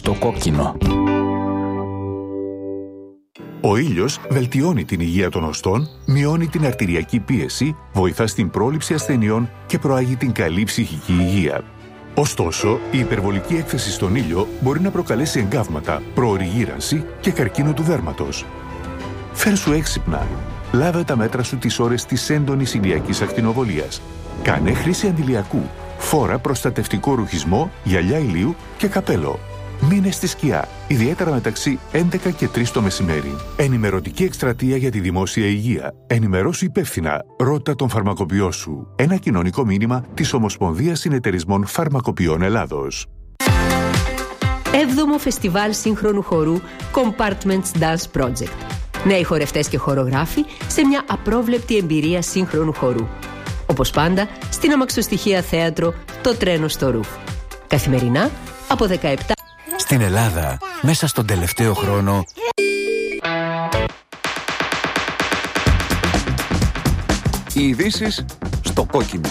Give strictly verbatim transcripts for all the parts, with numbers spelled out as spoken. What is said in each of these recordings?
στο κόκκινο. Ο ήλιος βελτιώνει την υγεία των οστών, μειώνει την αρτηριακή πίεση, βοηθά στην πρόληψη ασθενειών και προάγει την καλή ψυχική υγεία. Ωστόσο, η υπερβολική έκθεση στον ήλιο μπορεί να προκαλέσει εγκάβματα, προωρή γύρανση και καρκίνο του δέρματος. Φέρσου έξυπνα. Λάβε τα μέτρα σου τις ώρες της έντονης ηλιακής ακτινοβολίας. Κάνε χρήση αντιλιακού. Φόρα προστατευτικό ρουχισμό, γυαλιά ηλίου και καπέλο. Μείνε στη σκιά, ιδιαίτερα μεταξύ έντεκα και τρεις το μεσημέρι. Ενημερωτική εκστρατεία για τη δημόσια υγεία. Ενημερώσου υπεύθυνα. Ρώτα τον φαρμακοποιό σου. Ένα κοινωνικό μήνυμα της Ομοσπονδίας Συνεταιρισμών Φαρμακοποιών Ελλάδος. Έβδομο Φεστιβάλ Σύγχρονου Χορού Compartments Dance Project. Νέοι χορευτές και χορογράφοι σε μια απρόβλεπτη εμπειρία σύγχρονου χορού. Όπως πάντα, στην αμαξοστοιχεία θέατρο Το Τρένο στο Ρουφ. Καθημερινά από δεκαεπτά. Στην Ελλάδα, μέσα στον τελευταίο χρόνο, οι ειδήσεις στο κόκκινο.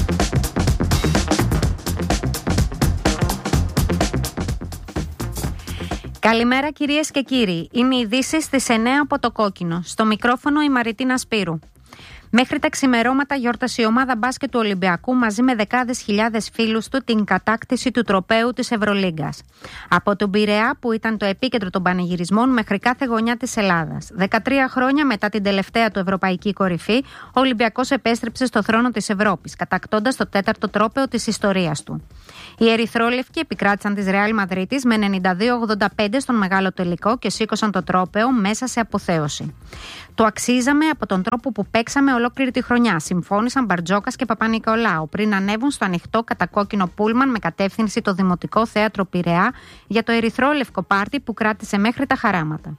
Καλημέρα κυρίες και κύριοι. Είναι οι ειδήσεις στις εννέα από το κόκκινο. Στο μικρόφωνο η Μαριτίνα Σπύρου. Μέχρι τα ξημερώματα γιόρτασε η ομάδα μπάσκετ του Ολυμπιακού μαζί με δεκάδες χιλιάδες φίλους του την κατάκτηση του τροπαίου της Ευρωλίγκας. Από τον Πειραιά, που ήταν το επίκεντρο των πανηγυρισμών, μέχρι κάθε γωνιά της Ελλάδας. δεκατρία χρόνια μετά την τελευταία του ευρωπαϊκή κορυφή, ο Ολυμπιακός επέστρεψε στο θρόνο της Ευρώπης, κατακτώντας το τέταρτο τρόπαιο της ιστορίας του. Οι ερυθρόλευκοι επικράτησαν της Ρεάλ Μαδρίτης με ενενήντα δύο ογδόντα πέντε στον μεγάλο τελικό και σήκωσαν το τρόπαιο μέσα σε αποθέωση. Το αξίζαμε από τον τρόπο που παίξαμε ολόκληρη τη χρονιά, συμφώνησαν Μπαρτζόκας και Παπα-Νικολάου πριν ανέβουν στο ανοιχτό κατακόκκινο πούλμαν με κατεύθυνση το Δημοτικό Θέατρο Πειραιά για το ερυθρόλευκο πάρτι που κράτησε μέχρι τα χαράματα.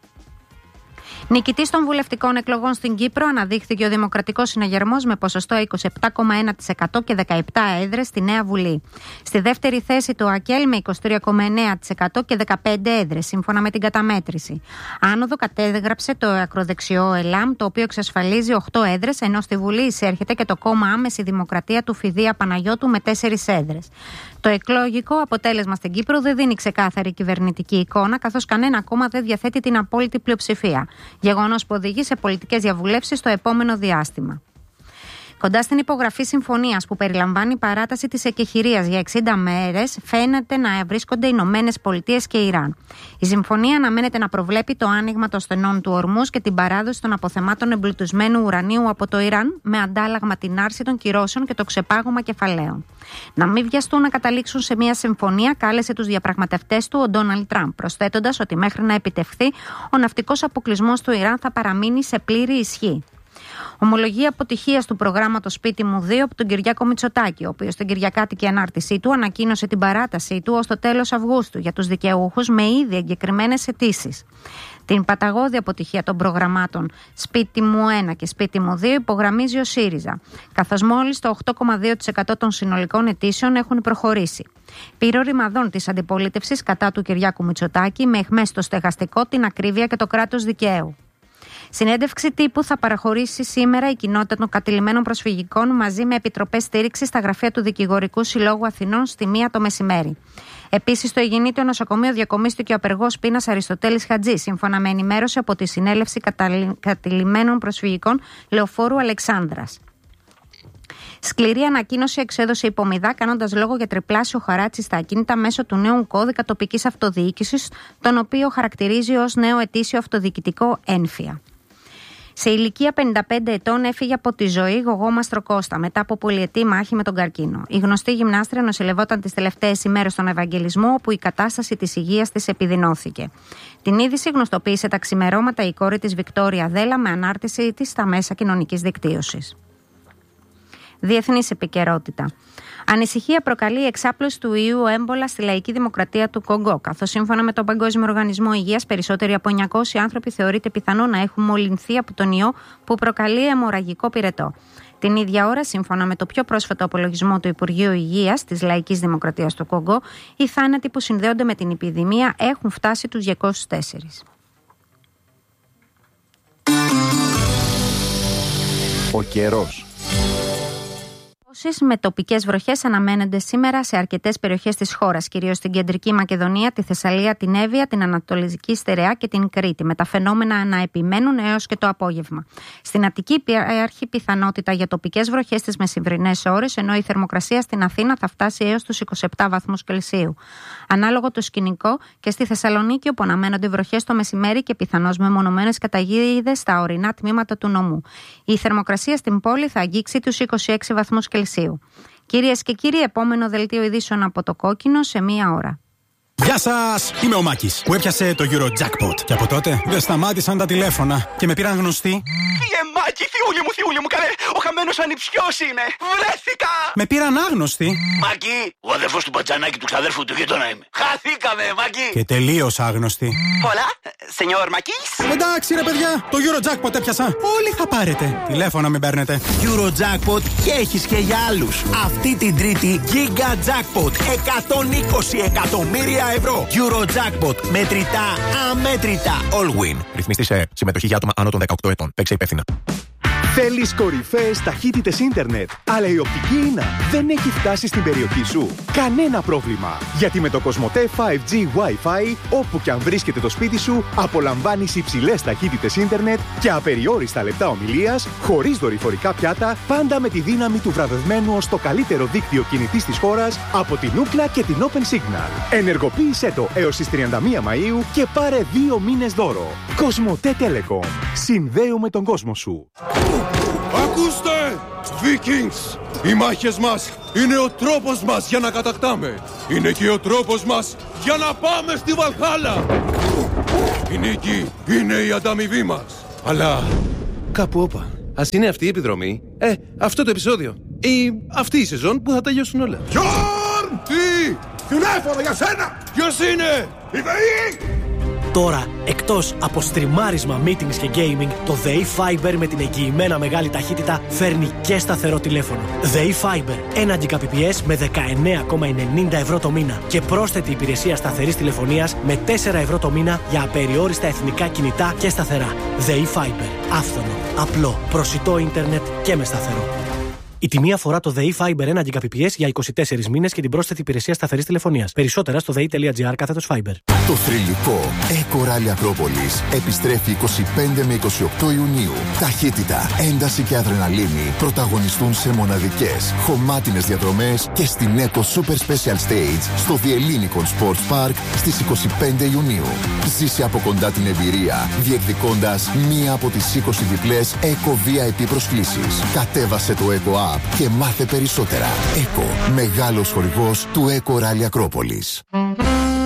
Νικητής των βουλευτικών εκλογών στην Κύπρο αναδείχθηκε ο Δημοκρατικός Συναγερμός με ποσοστό είκοσι επτά κόμμα ένα τοις εκατό και δεκαεπτά έδρες στη Νέα Βουλή. Στη δεύτερη θέση το ΑΚΕΛ με είκοσι τρία κόμμα εννέα τοις εκατό και δεκαπέντε έδρες, σύμφωνα με την καταμέτρηση. Άνοδο κατέγραψε το ακροδεξιό ΕΛΑΜ, το οποίο εξασφαλίζει οκτώ έδρες, ενώ στη Βουλή εισέρχεται και το κόμμα Άμεση Δημοκρατία του Φιδία Παναγιώτου με τέσσερις έδρες. Το εκλογικό αποτέλεσμα στην Κύπρο δεν δίνει ξεκάθαρη κυβερνητική εικόνα, καθώς κανένα κόμμα δεν διαθέτει την απόλυτη πλειοψηφία. Γεγονός που οδηγεί σε πολιτικές διαβουλεύσεις στο επόμενο διάστημα. Κοντά στην υπογραφή συμφωνίας που περιλαμβάνει παράταση της εκεχηρίας για εξήντα μέρες, φαίνεται να βρίσκονται οι Ηνωμένες Πολιτείες και Ιράν. Η συμφωνία αναμένεται να προβλέπει το άνοιγμα των στενών του Ορμούς και την παράδοση των αποθεμάτων εμπλουτισμένου ουρανίου από το Ιράν, με αντάλλαγμα την άρση των κυρώσεων και το ξεπάγωμα κεφαλαίων. Να μην βιαστούν να καταλήξουν σε μια συμφωνία, κάλεσε τους διαπραγματευτές του ο Ντόναλντ Τραμπ, προσθέτοντας ότι μέχρι να επιτευχθεί, ο ναυτικός αποκλεισμός του Ιράν θα παραμείνει σε πλήρη ισχύ. Ομολογεί αποτυχίας του προγράμματος Σπίτι μου δύο από τον Κυριάκο Μητσοτάκη, ο οποίος στην κυριακάτικη ανάρτησή του ανακοίνωσε την παράτασή του ως το τέλος Αυγούστου για τους δικαιούχους με ήδη εγκεκριμένες αιτήσεις. Την παταγώδη αποτυχία των προγραμμάτων Σπίτι μου ένα και Σπίτι μου δύο υπογραμμίζει ο ΣΥΡΙΖΑ, καθώς μόλις το οκτώ κόμμα δύο τοις εκατό των συνολικών αιτήσεων έχουν προχωρήσει. Πήρε ρημαδών της αντιπολίτευσης κατά του Κυριάκου Μητσοτάκη με αιχμές στο στεγαστικό, την ακρίβεια και το κράτος δικαίου. Συνέντευξη τύπου θα παραχωρήσει σήμερα η κοινότητα των κατηλημένων προσφυγικών μαζί με επιτροπές στήριξης στα γραφεία του Δικηγορικού Συλλόγου Αθηνών στη μία το μεσημέρι. Επίσης, στο Αιγινήτιο νοσοκομείο διακομίστηκε ο απεργός πείνας Αριστοτέλης Χατζή, σύμφωνα με ενημέρωση από τη Συνέλευση Κατηλημένων Προσφυγικών Λεωφόρου Αλεξάνδρας. Σκληρή ανακοίνωση εξέδωσε η Πομιδά, κάνοντας λόγο για τριπλάσιο χαράτσι στα ακίνητα μέσω του νέου κώδικα τοπικής αυτοδιοίκησης, τον οποίο χαρακτηρίζει ως νέο ετήσιο αυτοδιοικητικό ένφια. Σε ηλικία πενήντα πέντε ετών έφυγε από τη ζωή Γογό Μαστροκώστα μετά από πολυετή μάχη με τον καρκίνο. Η γνωστή γυμνάστρια νοσηλευόταν τις τελευταίες ημέρες στον Ευαγγελισμό, όπου η κατάσταση της υγείας της επιδεινώθηκε. Την είδηση γνωστοποίησε τα ξημερώματα η κόρη της Βικτόρια Δέλα με ανάρτηση της στα μέσα κοινωνικής δικτύωσης. Διεθνής επικαιρότητα. Ανησυχία προκαλεί η εξάπλωση του ιού έμπολα στη Λαϊκή Δημοκρατία του Κονγκό, καθώς σύμφωνα με τον Παγκόσμιο Οργανισμό Υγείας, περισσότεροι από εννιακόσιοι άνθρωποι θεωρείται πιθανό να έχουν μολυνθεί από τον ιό που προκαλεί αιμορραγικό πυρετό. Την ίδια ώρα, σύμφωνα με το πιο πρόσφατο απολογισμό του Υπουργείου Υγείας της Λαϊκής Δημοκρατίας του Κονγκό, οι θάνατοι που συνδέονται με την επιδημία έχουν φτάσει τους διακόσιους τέσσερα. Ο καιρός. Με τοπικές βροχές αναμένονται σήμερα σε αρκετές περιοχές της χώρας, κυρίως στην κεντρική Μακεδονία, τη Θεσσαλία, την Εύβοια, την Ανατολική Στερεά και την Κρήτη, με τα φαινόμενα να επιμένουν έως και το απόγευμα. Στην Αττική υπάρχει πιθανότητα για τοπικές βροχές τις μεσημβρινές ώρες, ενώ η θερμοκρασία στην Αθήνα θα φτάσει έως τους είκοσι επτά βαθμούς Κελσίου. Ανάλογο το σκηνικό και στη Θεσσαλονίκη, όπου αναμένονται βροχές το μεσημέρι και πιθανώς μεμονωμένες καταιγίδες στα ορεινά τμήματα του νομού. Η θερμοκρασία στην πόλη θα αγγίξει τους είκοσι έξι βαθμούς Κελσίου. Κυρίες και κύριοι, επόμενο δελτίο ειδήσεων από το Κόκκινο σε μία ώρα. Γεια σας! Είμαι ο Μάκης που έπιασε το Eurojackpot. Και από τότε δεν σταμάτησαν τα τηλέφωνα και με πήραν γνωστοί. Φύγε Μάκη, θειούλη μου, θειούλη μου, καλέ! Ο χαμένος ανιψιός είμαι! Βρέθηκα! Με πήραν άγνωστοι. Μάκη, ο αδερφός του Μπατζανάκη του ξαδέρφου του γείτονα είμαι. Χαθήκαμε, Μάκη! Και τελείως άγνωστοι. Πολλά, σενιόρ Μάκης. Εντάξει ρε παιδιά, το Eurojackpot έπιασα. Όλοι θα πάρετε. Τηλέφωνα μην παίρνετε. Eurojackpot και έχεις και για άλλους. Αυτή την Τρίτη Giga Jackpot εκατόν είκοσι εκατομμύρια ευρώ. Eurojackpot. Μετρητά, αμέτρητα. All win. Ρυθμιστή σε συμμετοχή για άτομα άνω των δεκαοκτώ ετών. Παίξε υπεύθυνα. Θέλεις κορυφαίες ταχύτητες ίντερνετ, αλλά η οπτική ίνα δεν έχει φτάσει στην περιοχή σου? Κανένα πρόβλημα, γιατί με το Κοσμοτέ φάιβ τζι Wi-Fi, όπου και αν βρίσκεται το σπίτι σου, απολαμβάνεις υψηλές ταχύτητες ίντερνετ και απεριόριστα λεπτά ομιλίας, χωρίς δορυφορικά πιάτα, πάντα με τη δύναμη του βραβευμένου ως το καλύτερο δίκτυο κινητής της χώρας από την Ookla και την Open Signal. Ενεργοποίησέ το έως τις τριάντα μία Μαΐου και πάρε δύο μήνες δώρο. Κοσμοτέ Telecom. Συνδέουμε τον κόσμο σου. Ακούστε! Vikings! Οι μάχες μας είναι ο τρόπος μας για να κατακτάμε. Είναι και ο τρόπος μας για να πάμε στη Βαλχάλα. Η νίκη είναι η ανταμοιβή μας. Αλλά κάπου όπα. Ας είναι αυτή η επιδρομή, ε, αυτό το επεισόδιο ή αυτή η σεζόν που θα τελειώσουν όλα. Γιόρν! Τι! Τηλέφωνο για σένα! Ποιος είναι? Η ΔΕΗ! Τώρα, εκτός από στριμάρισμα, meetings και gaming, το ΔΕΗ Fiber με την εγγυημένα μεγάλη ταχύτητα φέρνει και σταθερό τηλέφωνο. ΔΕΗ Fiber, ένα Gbps με δεκαεννέα κόμμα ενενήντα ευρώ το μήνα και πρόσθετη υπηρεσία σταθερής τηλεφωνίας με τέσσερα ευρώ το μήνα για απεριόριστα εθνικά κινητά και σταθερά. ΔΕΗ Fiber, άφθονο, απλό, προσιτό ίντερνετ και με σταθερό. Η τιμή αφορά το ΔΕΗ Fiber ένα Gbps για είκοσι τέσσερις μήνες και την πρόσθετη υπηρεσία σταθερής τηλεφωνίας. Περισσότερα στο δei.gr κάθετος Fiber. Το θρυλικό Eco Rally Ακρόπολης επιστρέφει είκοσι πέντε με είκοσι οκτώ Ιουνίου. Ταχύτητα, ένταση και αδρεναλίνη πρωταγωνιστούν σε μοναδικές, χωμάτινες διαδρομές και στην Eco Super Special Stage στο The Ellinikon Sports Park στις είκοσι πέντε Ιουνίου. Ζήσε από κοντά την εμπειρία, διεκδικώντας μία από τις είκοσι διπλές Eco βι άι πι προσκλήσεις. Κατέβασε το Eco App και μάθε περισσότερα. Eco, μεγάλος χορηγός του Eco Rally Ακρόπολης.